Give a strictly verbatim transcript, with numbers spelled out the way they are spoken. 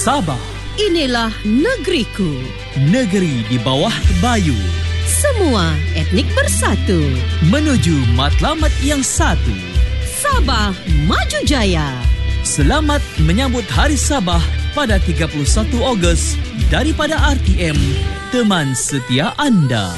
Sabah. Inilah negeriku. Negeri di bawah bayu. Semua etnik bersatu menuju matlamat yang satu. Sabah Maju Jaya. Selamat menyambut Hari Sabah pada tiga puluh satu Ogos daripada R T M, teman setia anda.